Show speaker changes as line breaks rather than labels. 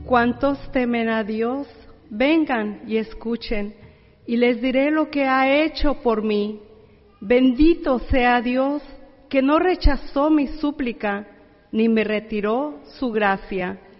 Cuantos temen a Dios, vengan y escuchen, y les diré lo que ha hecho por mí. Bendito sea Dios, que no rechazó mi súplica, ni me retiró su gracia.